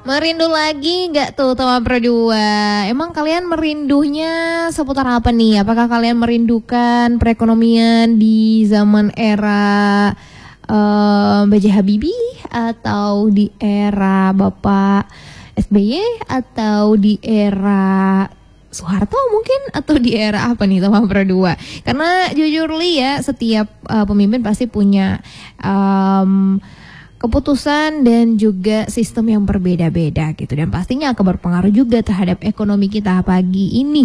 Merindu lagi gak tuh Tama Berdua? Emang kalian merindunya seputar apa nih? Apakah kalian merindukan perekonomian di zaman era B.J. Habibie, atau di era Bapak SBY, atau di era Soeharto mungkin, atau di era apa nih Tama Berdua? Karena jujur li ya, setiap pemimpin pasti punya keputusan dan juga sistem yang berbeda-beda gitu, dan pastinya akan berpengaruh juga terhadap ekonomi kita pagi ini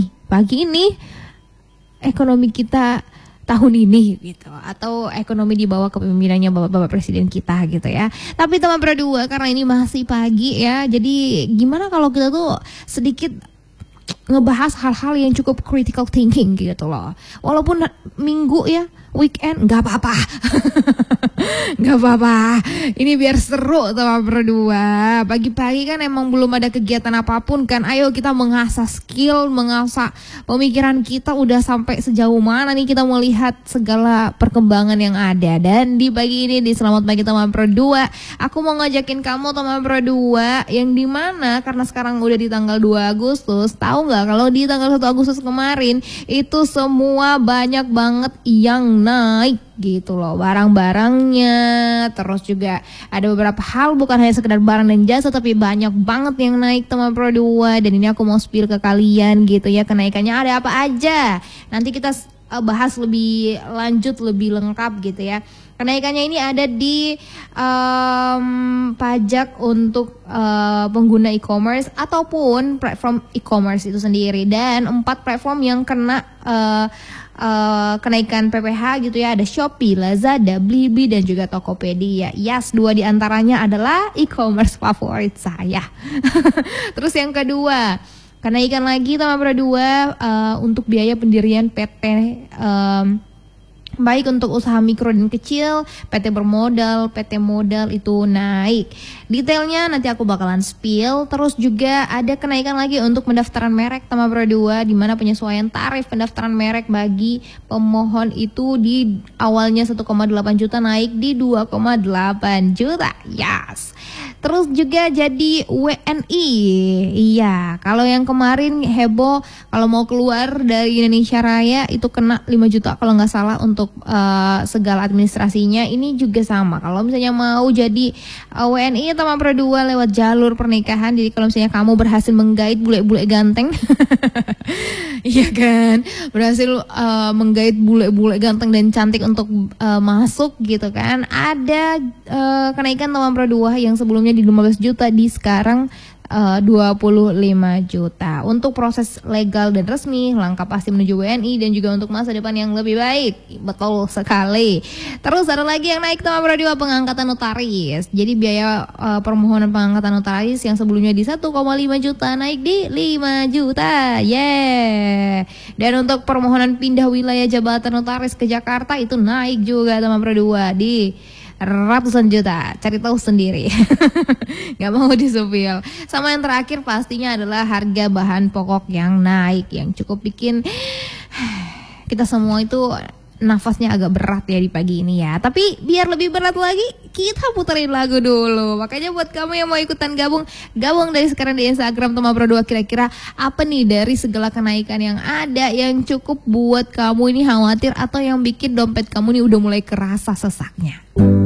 ekonomi kita tahun ini gitu, atau ekonomi di bawah kepemimpinannya Bapak Presiden kita gitu ya. Tapi teman berdua, karena ini masih pagi ya, jadi gimana kalau kita tuh sedikit ngebahas hal-hal yang cukup critical thinking gitu loh. Walaupun minggu ya, weekend, nggak apa-apa. Nggak apa-apa. Ini biar seru Tama Berdua. Pagi-pagi kan emang belum ada kegiatan apapun kan. Ayo kita mengasah skill, mengasah pemikiran kita udah sampai sejauh mana nih kita melihat segala perkembangan yang ada. Dan di pagi ini di Selamat Pagi Tama Berdua, aku mau ngajakin kamu Tama Berdua, yang dimana karena sekarang udah di tanggal 2 Agustus, tahu nggak kalau di tanggal 1 Agustus kemarin itu semua banyak banget yang naik gitu loh, barang-barangnya. Terus juga ada beberapa hal, bukan hanya sekedar barang dan jasa, tapi banyak banget yang naik Tama Berdua. Dan ini aku mau spill ke kalian gitu ya, kenaikannya ada apa aja. Nanti kita bahas lebih lanjut, lebih lengkap gitu ya. Kenaikannya ini ada di pajak untuk pengguna e-commerce ataupun platform e-commerce itu sendiri, dan 4 platform yang kena kenaikan PPh gitu ya, ada Shopee, Lazada, Blibli, dan juga Tokopedia. Yes, 2 diantaranya adalah e-commerce favorit saya. Terus yang kedua, kenaikan lagi Tama Berdua untuk biaya pendirian PT baik untuk usaha mikro dan kecil, PT bermodal, PT modal itu naik. Detailnya nanti aku bakalan spill. Terus juga ada kenaikan lagi untuk pendaftaran merek Tama Berdua, di mana penyesuaian tarif pendaftaran merek bagi pemohon itu di awalnya 1,8 juta naik di 2,8 juta. Yes. Terus juga jadi WNI. Iya, kalau yang kemarin heboh kalau mau keluar dari Indonesia Raya itu kena 5 juta kalau nggak salah untuk segala administrasinya. Ini juga sama. Kalau misalnya mau jadi WNI Tama Berdua lewat jalur pernikahan, jadi kalau misalnya kamu berhasil menggait bule-bule ganteng, iya kan, berhasil menggait bule-bule ganteng dan cantik untuk masuk gitu kan, ada kenaikan Tama Berdua yang sebelumnya di 15 juta di sekarang 25 juta. Untuk proses legal dan resmi, langkah pasti menuju WNI dan juga untuk masa depan yang lebih baik. Betul sekali. Terus ada lagi yang naik Tama Berdua, pengangkatan notaris. Jadi biaya permohonan pengangkatan notaris yang sebelumnya di 1,5 juta naik di 5 juta. Yeah. Dan untuk permohonan pindah wilayah jabatan notaris ke Jakarta itu naik juga Tama Berdua di ratusan juta. Cari tahu sendiri. Gak mau disupil. Sama yang terakhir pastinya adalah harga bahan pokok yang naik, yang cukup bikin kita semua itu nafasnya agak berat ya di pagi ini ya. Tapi biar lebih berat lagi, kita puterin lagu dulu. Makanya buat kamu yang mau ikutan gabung dari sekarang di Instagram Tama Berdua, kira-kira apa nih dari segala kenaikan yang ada yang cukup buat kamu ini khawatir, atau yang bikin dompet kamu ini udah mulai kerasa sesaknya.